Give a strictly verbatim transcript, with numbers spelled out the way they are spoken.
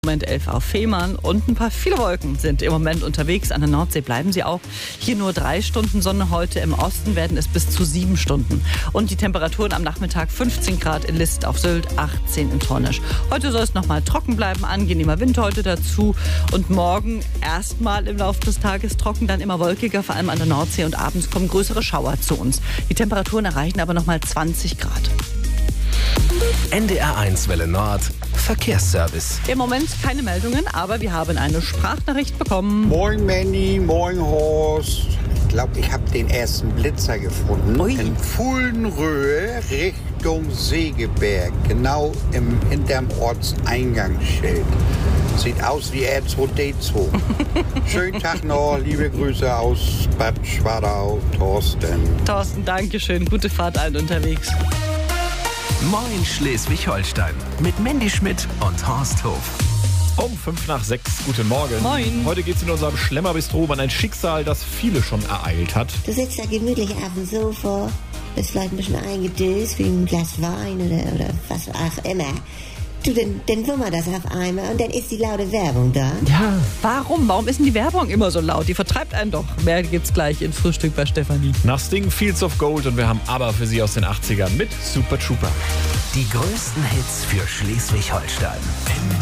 Moment elf auf Fehmarn und ein paar viele Wolken sind im Moment unterwegs. An der Nordsee bleiben sie auch. Hier nur drei Stunden Sonne heute. Im Osten werden es bis zu sieben Stunden. Und die Temperaturen am Nachmittag fünfzehn Grad in List auf Sylt, achtzehn in Tornisch. Heute soll es noch mal trocken bleiben, angenehmer Wind heute dazu. Und morgen erstmal im Laufe des Tages trocken, dann immer wolkiger, vor allem an der Nordsee. Und abends kommen größere Schauer zu uns. Die Temperaturen erreichen aber noch mal zwanzig Grad. N D R eins Welle Nord, Verkehrsservice. Im Moment keine Meldungen, aber wir haben eine Sprachnachricht bekommen. Moin Mandy, moin Horst. Ich glaube, ich habe den ersten Blitzer gefunden. Ui. In Fuldenröhe Richtung Segeberg, genau im, hinterm Ortseingangsschild. Sieht aus wie R zwei D zwei. Schönen Tag noch, liebe Grüße aus Bad Schwadau, Thorsten. Thorsten, danke schön. Gute Fahrt allen unterwegs. Moin Schleswig-Holstein mit Mandy Schmidt und Horst Hof. Um fünf nach sechs, guten Morgen. Moin. Heute geht es in unserem Schlemmerbistro um ein Schicksal, das viele schon ereilt hat. Du sitzt da gemütlich auf dem Sofa, bist vielleicht ein bisschen eingedöst wie ein Glas Wein oder, oder was auch immer. Du, dann, dann wummert das auf einmal und dann ist die laute Werbung da. Ja, warum? Warum ist denn die Werbung immer so laut? Die vertreibt einen doch. Mehr gibt's gleich in Frühstück bei Stefanie. Nach Sting Fields of Gold und wir haben ABBA für Sie aus den achtzigern mit Super Trooper. Die größten Hits für Schleswig-Holstein.